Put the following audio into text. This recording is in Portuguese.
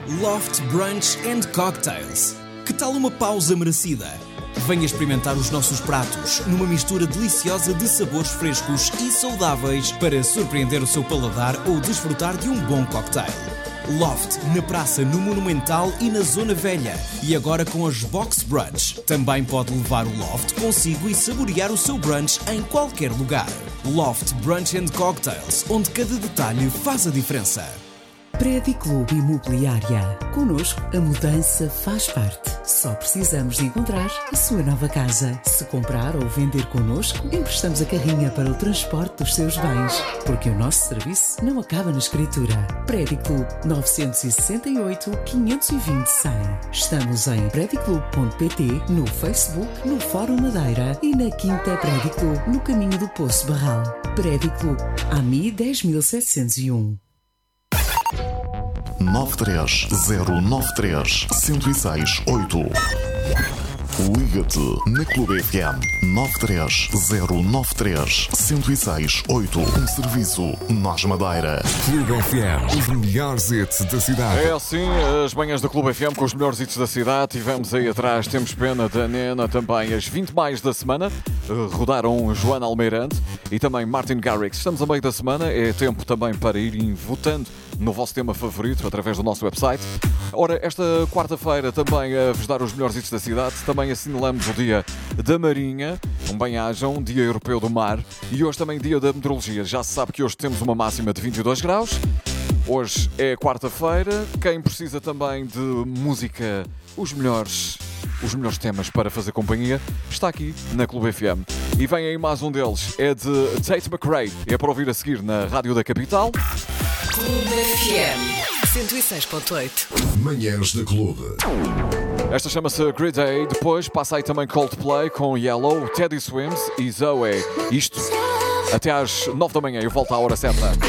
Loft Brunch and Cocktails. Que tal uma pausa merecida? Venha experimentar os nossos pratos numa mistura deliciosa de sabores frescos e saudáveis para surpreender o seu paladar ou desfrutar de um bom cocktail. Loft, na praça, no Monumental e na Zona Velha. E agora com as Box Brunch. Também pode levar o Loft consigo e saborear o seu brunch em qualquer lugar. Loft Brunch and Cocktails, onde cada detalhe faz a diferença. Prédio Clube Imobiliária. Connosco, a mudança faz parte. Só precisamos de encontrar a sua nova casa. Se comprar ou vender connosco, emprestamos a carrinha para o transporte dos seus bens. Porque o nosso serviço não acaba na escritura. Prédio Clube 968 520 100. Estamos em prediclube.pt, no Facebook, no Fórum Madeira e na Quinta Prédio Clube, no caminho do Poço Barral. Prédio Clube, AMI 10701. 93093-1068. Liga-te na Clube FM 93093-1068. Um serviço Nós Madeira. Clube FM, os melhores hits da cidade. É assim, as manhãs da Clube FM com os melhores hits da cidade. Tivemos aí atrás, temos pena da Nena, também as 20 mais da semana. Rodaram Joana Almeirante e também Martin Garrix. Estamos a meio da semana, é tempo também para irem votando no vosso tema favorito através do nosso website. Ora, esta quarta-feira também a vos dar os melhores hits da cidade. Também assinalamos o Dia da Marinha, um bem-ajam, Dia Europeu do Mar, e hoje também Dia da Meteorologia. Já se sabe que hoje temos uma máxima de 22 graus. Hoje é quarta-feira. Quem precisa também de música, os melhores temas para fazer companhia, está aqui na Clube FM. E vem aí mais um deles, é de Tate McRae. É para ouvir a seguir na Rádio da Capital. Clube FM 106.8. Manhãs da Clube. Esta chama-se Green Day. Depois passa aí também Coldplay com Yellow, Teddy Swims e Zoe. Isto até às 9 da manhã. Eu volto à hora certa.